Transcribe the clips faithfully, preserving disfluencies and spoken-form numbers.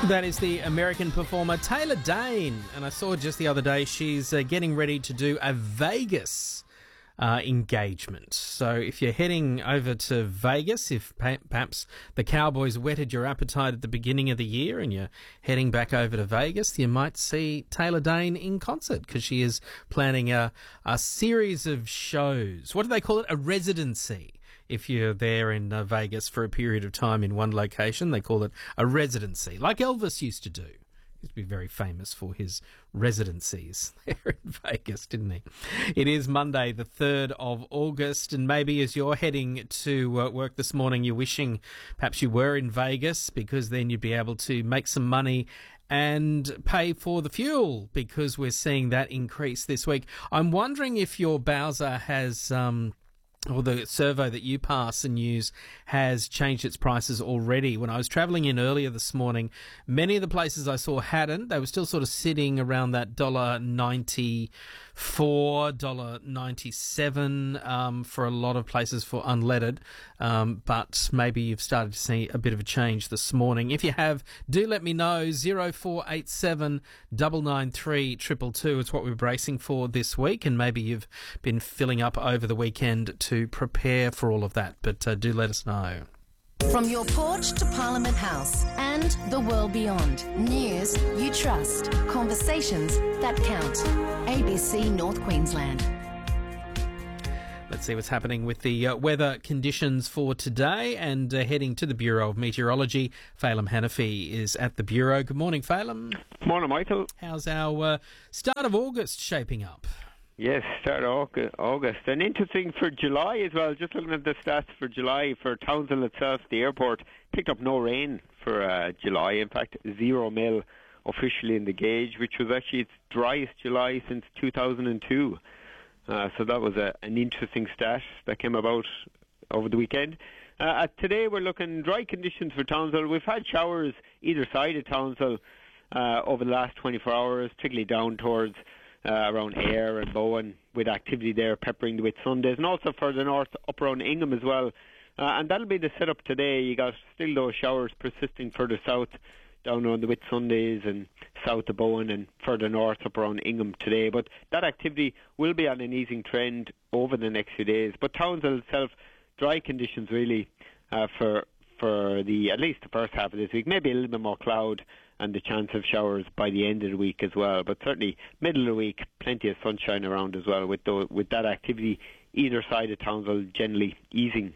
That is the American performer Taylor Dayne, and I saw just the other day she's uh, getting ready to do a Vegas uh, engagement. So if you're heading over to Vegas, if pa- perhaps the Cowboys whetted your appetite at the beginning of the year and you're heading back over to Vegas, you might see Taylor Dayne in concert because she is planning a, a series of shows. What do they call it? A residency. If you're there in uh, Vegas for a period of time in one location, they call it a residency, like Elvis used to do. He used to be very famous for his residencies there in Vegas, didn't he? It is Monday, the third of August, and maybe as you're heading to uh, work this morning, you're wishing perhaps you were in Vegas because then you'd be able to make some money and pay for the fuel because we're seeing that increase this week. I'm wondering if your Bowser has... Um, or the servo that you pass and use has changed its prices already. When I was travelling in earlier this morning, many of the places I saw hadn't. They were still sort of sitting around that one dollar ninety-four, one dollar ninety-seven um, for a lot of places for unleaded. Um, but maybe you've started to see a bit of a change this morning. If you have, do let me know. zero four eight seven nine nine three two two two. It's what we're bracing for this week, and maybe you've been filling up over the weekend to to prepare for all of that, but uh, do let us know. From your porch to Parliament House and the world beyond, news you trust, conversations that count. A B C North Queensland. Let's see what's happening with the uh, weather conditions for today, and uh, heading to the Bureau of Meteorology. Phelim Hanafi is at the Bureau. Good morning, Phelim. Morning, Michael. How's our uh, start of August shaping up? Yes, start of August. And interesting for July as well, just looking at the stats for July, for Townsville itself, the airport picked up no rain for uh, July. In fact, zero mil officially in the gauge, which was actually its driest July since two thousand two. Uh, so that was a, an interesting stat that came about over the weekend. Uh, today we're looking dry conditions for Townsville. We've had showers either side of Townsville uh, over the last twenty-four hours, particularly down towards Uh, around Ayr and Bowen, with activity there peppering the Whitsundays, and also further north up around Ingham as well. Uh, and that'll be the setup today. You got still those showers persisting further south, down around the Whitsundays and south of Bowen, and further north up around Ingham today. But that activity will be on an easing trend over the next few days. But Townsville itself, dry conditions really uh, for for the at least the first half of this week. Maybe a little bit more cloud and the chance of showers by the end of the week as well. But certainly middle of the week, plenty of sunshine around as well, with the, with that activity either side of Townsville generally easing.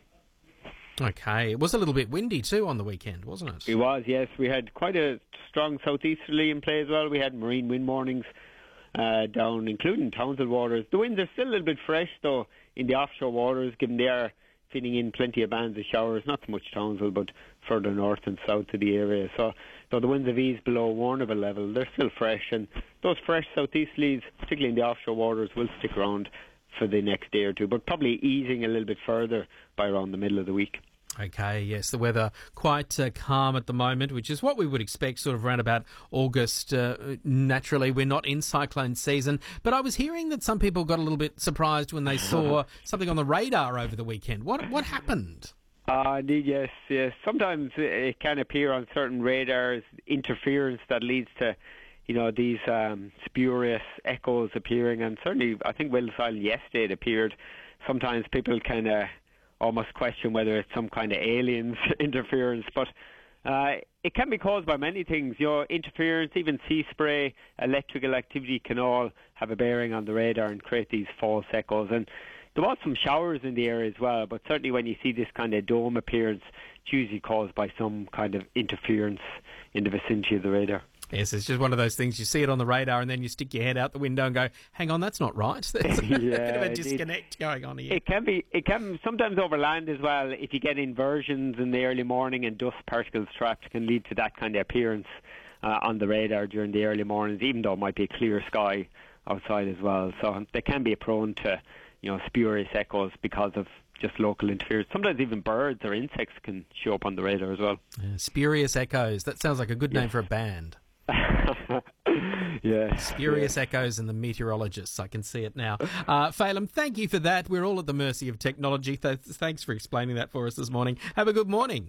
Okay. It was a little bit windy too on the weekend, wasn't it? It was, yes. We had quite a strong southeasterly in play as well. We had marine wind warnings uh, down, including Townsville waters. The winds are still a little bit fresh, though, in the offshore waters, given they are feeding in plenty of bands of showers, not so much Townsville, but further north and south of the area. So, so the winds have eased below warnable level. They're still fresh, and those fresh southeasterlies, particularly in the offshore waters, will stick around for the next day or two, but probably easing a little bit further by around the middle of the week. Okay, yes, the weather quite uh, calm at the moment, which is what we would expect sort of around about August. Uh, naturally, we're not in cyclone season, but I was hearing that some people got a little bit surprised when they saw something on the radar over the weekend. What what happened? Uh, indeed, yes, yes. Sometimes it can appear on certain radars, interference that leads to, you know, these um, spurious echoes appearing, and certainly I think Willis Island yesterday it appeared. Sometimes people kind of almost question whether it's some kind of aliens interference, but uh, it can be caused by many things. You know, interference, even sea spray, electrical activity can all have a bearing on the radar and create these false echoes. And there was some showers in the area as well, but certainly when you see this kind of dome appearance, it's usually caused by some kind of interference in the vicinity of the radar. Yes, it's just one of those things. You see it on the radar and then you stick your head out the window and go, hang on, that's not right. There's yeah, a bit of a disconnect it, going on here. It can be, it can sometimes over land as well. If you get inversions in the early morning and dust particles trapped, can lead to that kind of appearance uh, on the radar during the early mornings, even though it might be a clear sky outside as well. So they can be prone to, you know, spurious echoes because of just local interference. Sometimes even birds or insects can show up on the radar as well. Yeah, spurious echoes. That sounds like a good yes. name for a band. yeah, Spurious yeah. echoes and the meteorologists. I can see it now. Uh, Phelim, thank you for that. We're all at the mercy of technology. Th- thanks for explaining that for us this morning. Have a good morning.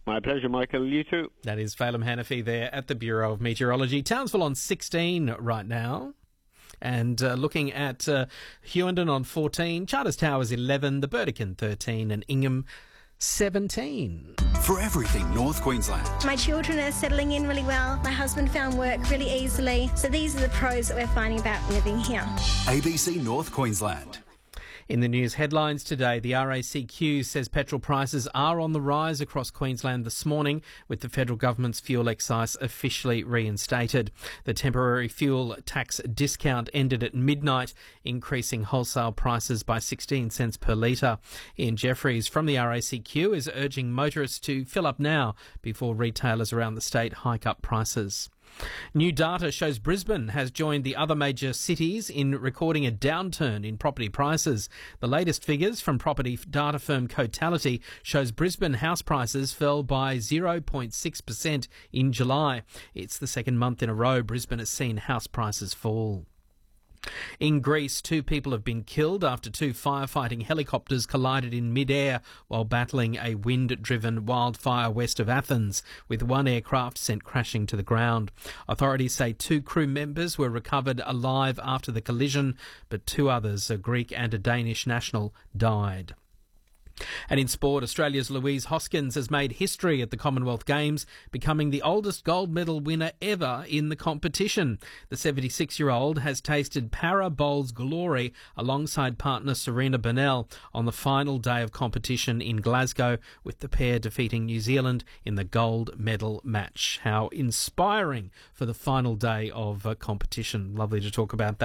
My pleasure, Michael. You too. That is Phelim Hanafi there at the Bureau of Meteorology. Townsville on sixteen right now. And uh, looking at uh, Hughenden on fourteen, Charters Towers eleven, the Burdekin thirteen and Ingham seventeen. For everything North Queensland. My children are settling in really well. My husband found work really easily. So these are the pros that we're finding about living here. A B C North Queensland. In the news headlines today, the R A C Q says petrol prices are on the rise across Queensland this morning, with the federal government's fuel excise officially reinstated. The temporary fuel tax discount ended at midnight, increasing wholesale prices by sixteen cents per litre. Ian Jeffries from the R A C Q is urging motorists to fill up now before retailers around the state hike up prices. New data shows Brisbane has joined the other major cities in recording a downturn in property prices. The latest figures from property data firm Cotality shows Brisbane house prices fell by zero point six percent in July. It's the second month in a row Brisbane has seen house prices fall. In Greece, two people have been killed after two firefighting helicopters collided in mid-air while battling a wind-driven wildfire west of Athens, with one aircraft sent crashing to the ground. Authorities say two crew members were recovered alive after the collision, but two others, a Greek and a Danish national, died. And in sport, Australia's Louise Hoskins has made history at the Commonwealth Games, becoming the oldest gold medal winner ever in the competition. The seventy-six-year-old has tasted para bowls glory alongside partner Serena Burnell on the final day of competition in Glasgow, with the pair defeating New Zealand in the gold medal match. How inspiring for the final day of uh, competition. Lovely to talk about that.